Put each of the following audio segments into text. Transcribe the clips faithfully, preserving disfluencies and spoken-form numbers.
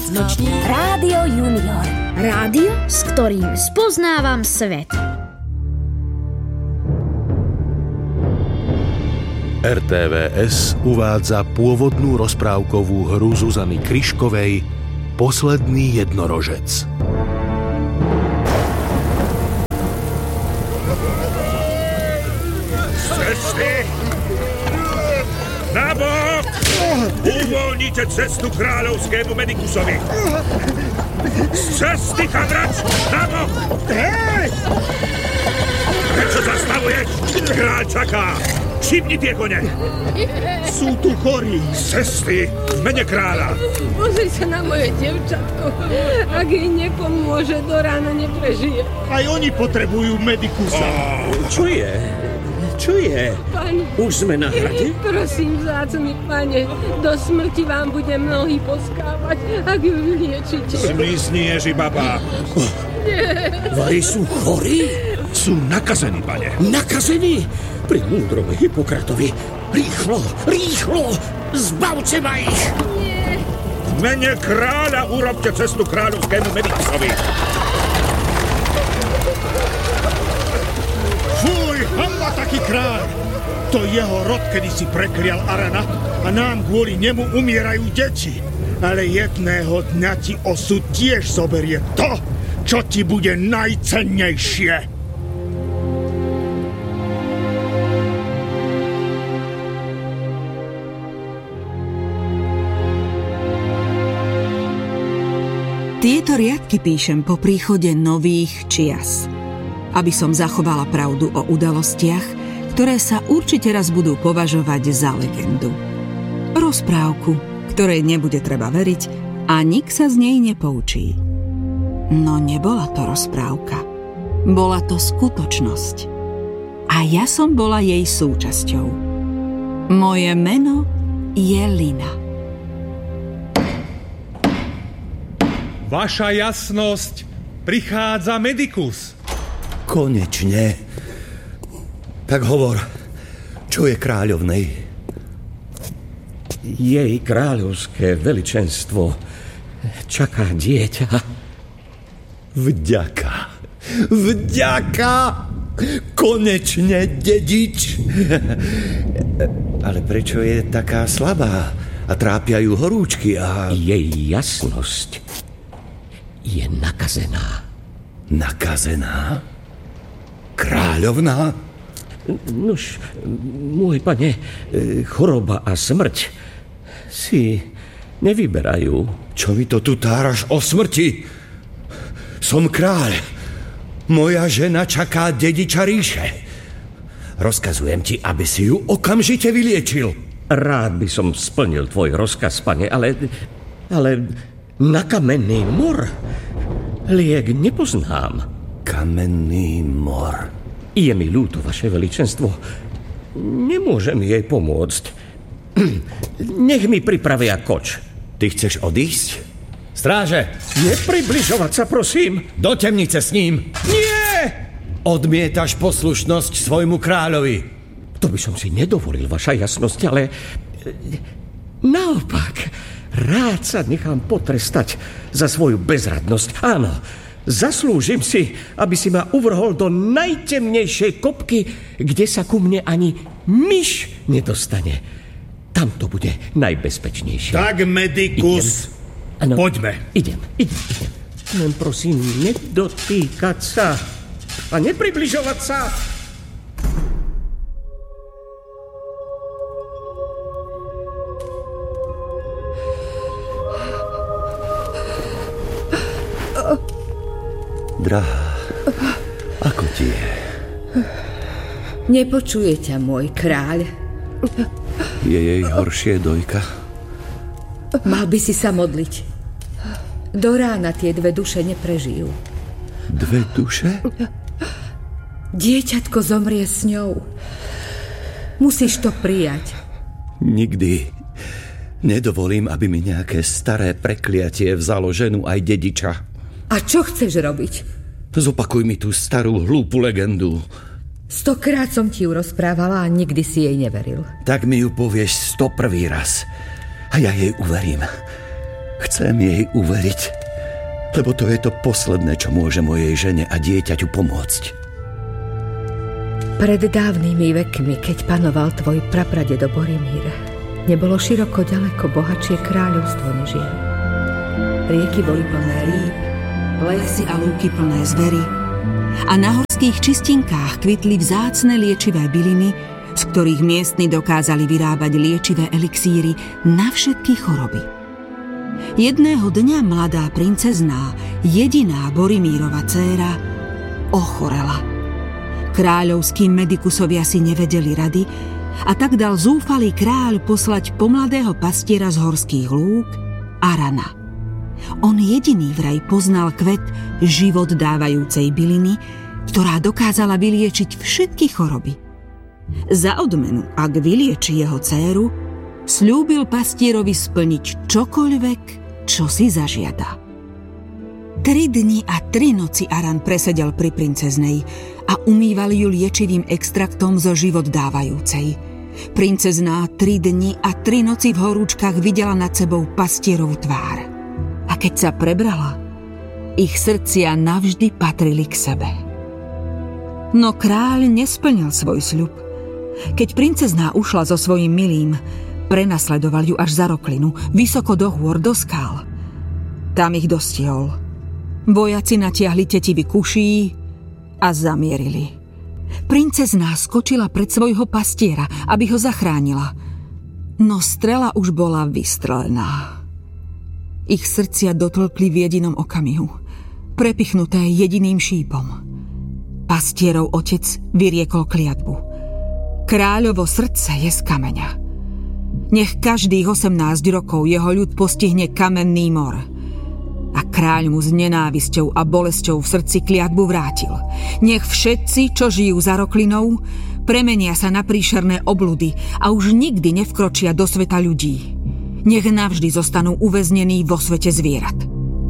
Nočník. Rádio Junior. Rádio, s ktorým spoznávam svet. er té vé es uvádza pôvodnú rozprávkovú hru Zuzany Kryškovej Posledný jednorožec. Cesty! Nabok! Uvoľnite cestu kráľovskému Medikusovi! Z cesty, chadrač! Nabok! Hej! Prečo zastavuješ? Kráľ čaká! Šipni tie kone! Sú tu chorí! Z cesty! V mene kráľa! Pozri sa na moje devčatko. Ak jej nepomôže, do rána neprežije. Aj oni potrebujú Medikusa. Oh. Čo je? Čo je? Pane, už sme na hrade? Prosím, vzácny pane, do smrti vám budem nohy poskávať, ak ju vyliečite. Zmizni, Ježibaba. Nie. Vari sú chorí? Sú nakazení, pane. Nakazení? Pri múdrom Hippokratovi. Rýchlo, rýchlo, zbavte ma ich! Nie. V mene kráľa urobte cestu kráľovskému Medikusovi. Fuj, hamba taký kráľ! To jeho rod kedysi preklial Arana a nám kvôli nemu umierajú deti. Ale jedného dňa ti osud tiež zoberie to, čo ti bude najcennejšie. Tieto riadky píšem po príchode nových čias, aby som zachovala pravdu o udalostiach, ktoré sa určite raz budú považovať za legendu. Rozprávku, ktorej nebude treba veriť a nik sa z nej nepoučí. No nebola to rozprávka. Bola to skutočnosť. A ja som bola jej súčasťou. Moje meno je Lina. Vaša jasnosť, prichádza Medikus. Konečne. Tak hovor, čo je kráľovnej? Jej kráľovské veličenstvo čaká dieťa. Vďaka. Vďaka. Konečne dedič. Ale prečo je taká slabá a trápia ju horúčky a... Jej jasnosť je nakazená. Nakazená? Kráľovná? Nuž, môj pane, choroba a smrť si nevyberajú. Čo mi to tu táraš o smrti? Som kráľ. Moja žena čaká dediča ríše. Rozkazujem ti, aby si ju okamžite vyliečil. Rád by som splnil tvoj rozkaz, pane, ale... ale... na kamenný mor liek nepoznám. Kamenný mor. Je mi ľúto, vaše veličenstvo. Nemôžem jej pomôcť. Nech mi pripravia koč. Ty chceš odísť? Stráže! Nepribližovať sa, prosím. Do temnice s ním. Nie! Odmietaš poslušnosť svojmu kráľovi. To by som si nedovolil, vaša jasnosť, ale... naopak... rád sa nechám potrestať za svoju bezradnosť. Áno, zaslúžim si, aby si ma uvrhol do najtemnejšej kopky, kde sa ku mne ani myš nedostane. Tam to bude najbezpečnejšie. Tak, Medikus, ano, poďme. Idem, idem, idem. Len prosím, nedotýkať sa a nepribližovať sa. Drahá, ako ti je? Nepočuje ťa môj kráľ. Je jej horšie, dojka? Mal by si sa modliť. Do rána tie dve duše neprežijú. Dve duše? Dieťatko zomrie s ňou. Musíš to prijať. Nikdy nedovolím, aby mi nejaké staré prekliatie vzalo ženu aj dediča. A čo chceš robiť? Zopakuj mi tú starú hlúpu legendu. Stokrát som ti ju rozprávala a nikdy si jej neveril. Tak mi ju povieš sto prvý raz. A ja jej uverím. Chcem jej uveriť, lebo to je to posledné, čo môže mojej žene a dieťaťu pomôcť. Pred dávnymi vekmi, keď panoval tvoj prapradedo Boromír, nebolo široko ďaleko bohatšie kráľovstvo než je. Rieky boli plné rýb, lesy a lúky plné zvery a na horských čistinkách kvitli vzácne liečivé byliny, z ktorých miestni dokázali vyrábať liečivé elixíry na všetky choroby. Jedného dňa mladá princezná, jediná Boromírova dcéra, ochorela. Kráľovskí medikusovia si nevedeli rady a tak dal zúfalý kráľ poslať pomladého pastiera z horských lúk, Arana. On jediný vraj poznal kvet život dávajúcej byliny, ktorá dokázala vyliečiť všetky choroby. Za odmenu, ak vylieči jeho dcéru, sľúbil pastierovi splniť čokoľvek, čo si zažiada. Tri dni a tri noci Aran presedel pri princeznej a umýval ju liečivým extraktom zo život dávajúcej. Princezná tri dni a tri noci v horúčkach videla nad sebou pastierovú tvár. A keď sa prebrala, ich srdcia navždy patrili k sebe. No kráľ nesplnil svoj sľub. Keď princezná ušla so svojím milým, prenasledoval ju až za roklinu, vysoko do hôr, do skál. Tam ich dostihol. Vojaci natiahli tetivy kuší a zamierili. Princezná skočila pred svojho pastiera, aby ho zachránila. No strela už bola vystrelená. Ich srdcia dotlkli v jedinom okamihu, prepichnuté jediným šípom. Pastierov otec vyriekol kliatbu. Kráľovo srdce je z kameňa. Nech každých osemnásť rokov jeho ľud postihne kamenný mor. A kráľ mu s nenávisťou a bolesťou v srdci kliatbu vrátil. Nech všetci, čo žijú za roklinou, premenia sa na príšerné obludy a už nikdy nevkročia do sveta ľudí. Nech navždy zostanú uväznení vo svete zvierat.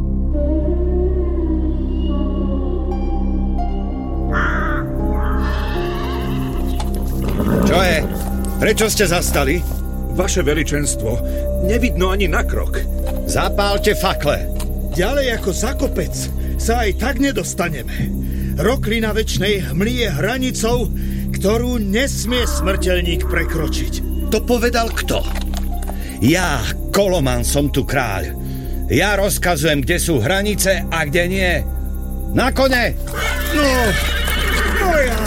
Čo je? Prečo ste zastali? Vaše veličenstvo, nevidno ani na krok. Zapálte fakle. Ďalej ako za kopec sa aj tak nedostaneme. Roklina večnej hmly je hranicou, ktorú nesmie smrteľník prekročiť. To povedal kto? Ja, Koloman, som tu kráľ. Ja rozkazujem, kde sú hranice a kde nie. Na kone! No, no ja...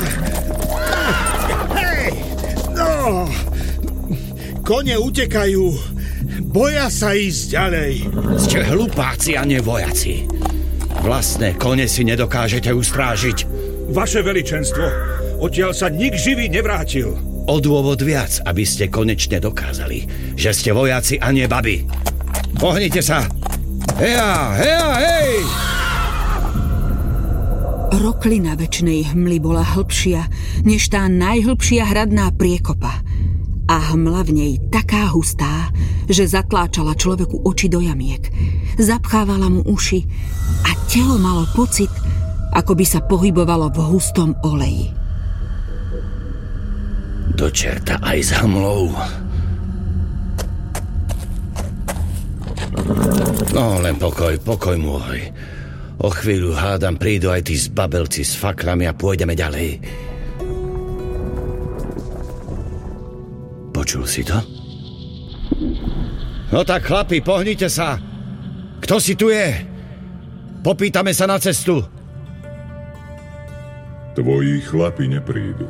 Hej! No! Kone utekajú. Boja sa ísť ďalej. Ste hlupáci a nie vojaci. Vlastné kone si nedokážete ustrážiť. Vaše veličenstvo, odtiaľ sa nik živý nevrátil. O dôvod viac, aby ste konečne dokázali, že ste vojaci a nie baby. Pohnite sa! Heja, heja, hej! Roklina večnej hmly bola hlbšia, než tá najhlbšia hradná priekopa. A hmla v nej taká hustá, že zatláčala človeku oči do jamiek. Zapchávala mu uši a telo malo pocit, ako by sa pohybovalo v hustom oleji. Do čerta aj s hmlou. No, len pokoj, pokoj môj. O chvíľu hádam prídu aj tí zbabelci s faklami a pôjdeme ďalej. Počul si to? No tak chlapi, pohnite sa. Kto si tu je? Popýtame sa na cestu. Tvoji chlapi neprídu.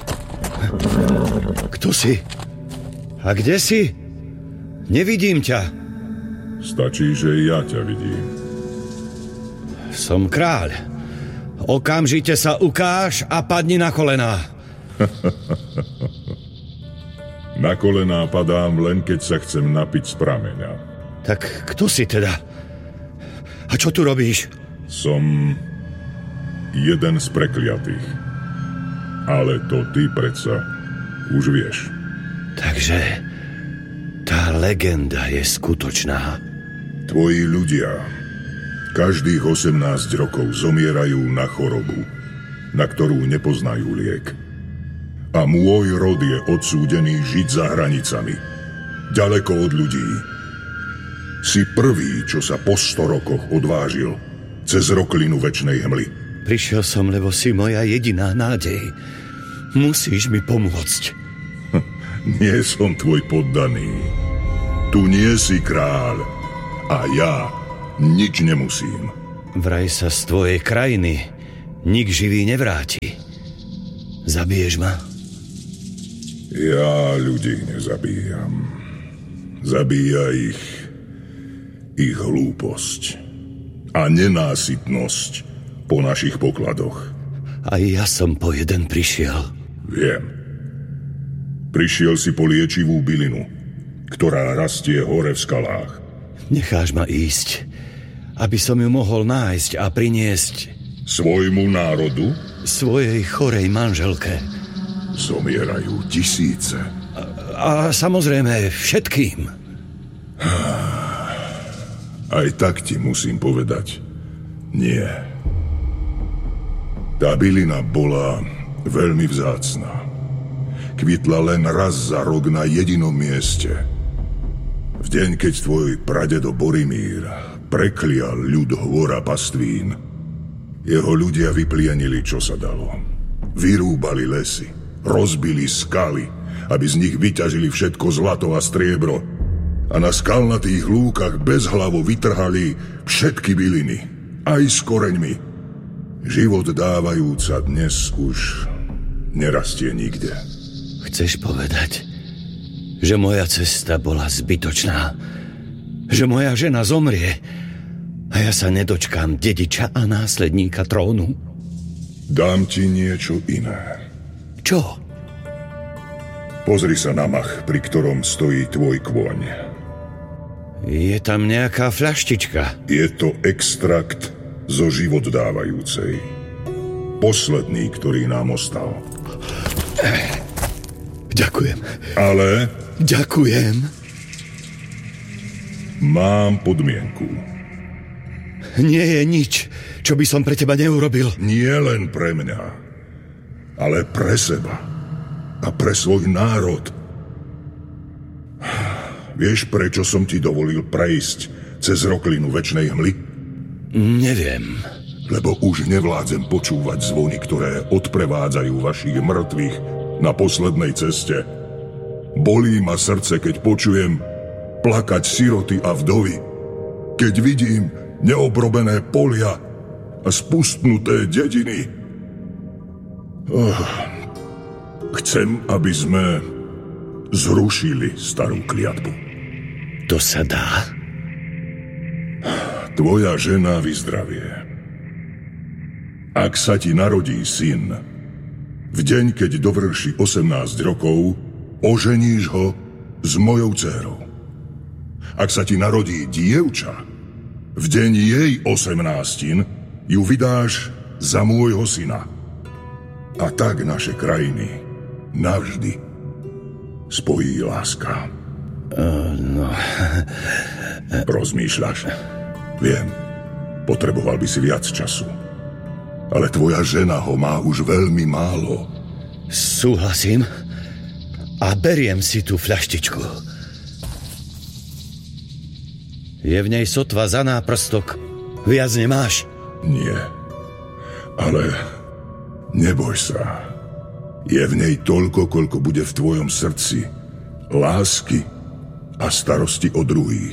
Kto si? A kde si? Nevidím ťa. Stačí, že ja ťa vidím. Som kráľ. Okamžite sa ukáž a padni na kolená. Na kolená padám len, keď sa chcem napiť z prameňa. Tak kto si teda? A čo tu robíš? Som jeden z prekliatých. Ale to ty predsa už vieš. Takže tá legenda je skutočná. Tvoji ľudia každých osemnásť rokov zomierajú na chorobu, na ktorú nepoznajú liek. A môj rod je odsúdený žiť za hranicami, ďaleko od ľudí. Si prvý, čo sa po sto rokoch odvážil cez roklinu večnej hmly. Prišiel som, lebo si moja jediná nádej. Musíš mi pomôcť. Hm, nie som tvoj poddaný. Tu nie si kráľ. A ja nič nemusím. Vraj sa z tvojej krajiny nik živý nevráti. Zabiješ ma? Ja ľudí nezabíjam. Zabíja ich ich hlúposť a nenásytnosť po našich pokladoch. Aj ja som po jeden prišiel. Viem. Prišiel si po liečivú bylinu, ktorá rastie hore v skalách. Necháš ma ísť, aby som ju mohol nájsť a priniesť svojmu národu? Svojej chorej manželke. Zomierajú tisíce. A, a samozrejme všetkým. Aj tak ti musím povedať, nie. Tá bylina bola veľmi vzácna. Kvitla len raz za rok na jedinom mieste. V deň, keď tvoj pradedo Boromír preklial ľud hvora pastvín, jeho ľudia vyplienili, čo sa dalo. Vyrúbali lesy, rozbili skaly, aby z nich vyťažili všetko zlato a striebro, a na skalnatých lúkach bezhlavo vytrhali všetky byliny, aj s koreňmi. Život dávajúca dnes už nerastie nikde. Chceš povedať, že moja cesta bola zbytočná? Že moja žena zomrie a ja sa nedočkám dediča a následníka trónu? Dám ti niečo iné. Čo? Pozri sa na mach, pri ktorom stojí tvoj kôň. Je tam nejaká fľaštička. Je to extrakt zo životdávajúcej. Posledný, ktorý nám ostal. Ďakujem. Ale... Ďakujem. Mám podmienku. Nie je nič, čo by som pre teba neurobil. Nie len pre mňa, ale pre seba a pre svoj národ. Vieš, prečo som ti dovolil prejsť cez roklinu večnej hmly? Neviem. Lebo už nevládzem počúvať zvony, ktoré odprevádzajú vašich mŕtvych na poslednej ceste. Bolí ma srdce, keď počujem plakať siroty a vdovy. Keď vidím neobrobené polia a spustnuté dediny. Oh, chcem, aby sme zrušili starú kliatbu. To sa dá? Tvoja žena vyzdravie. Ak sa ti narodí syn, v deň, keď dovrší osemnásť rokov, oženíš ho s mojou dcérou. Ak sa ti narodí dievča, v deň jej osemnástin ju vydáš za môjho syna. A tak naše krajiny navždy spojí láska. Uh, no... Rozmýšľaš? Viem, potreboval by si viac času. Ale tvoja žena ho má už veľmi málo. Súhlasím a beriem si tú fľaštičku. Je v nej sotva za náprstok. Viac nemáš? Nie. Ale neboj sa. Je v nej toľko, koľko bude v tvojom srdci lásky a starosti o druhých.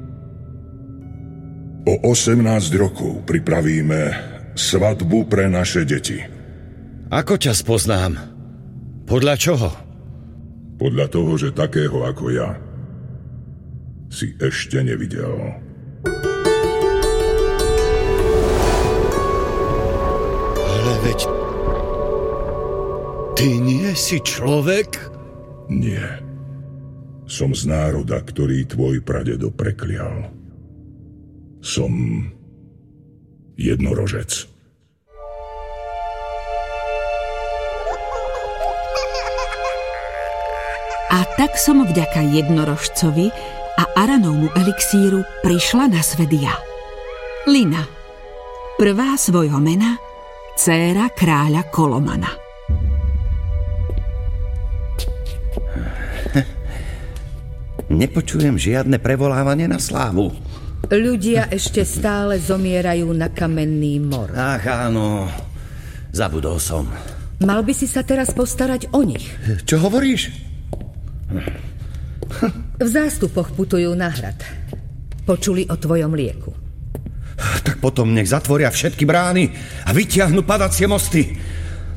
O osemnásť rokov pripravíme svadbu pre naše deti. Ako ťa spoznám? Podľa čoho? Podľa toho, že takého ako ja si ešte nevidel. Ale veď ty nie si človek? Nie. Som z národa, ktorý tvoj pradedo preklial. Som jednorožec. A tak som vďaka jednorožcovi a Aranovmu elixíru prišla na svet ja. Lina, prvá svojho mena, dcéra kráľa Kolomana. nepočujem žiadne prevolávanie na slávu. Ľudia ešte stále zomierajú na kamenný mor. Ach áno, zabudol som. Mal by si sa teraz postarať o nich. Čo hovoríš? V zástupoch putujú na hrad. Počuli o tvojom lieku. Tak potom nech zatvoria všetky brány a vytiahnu padacie mosty.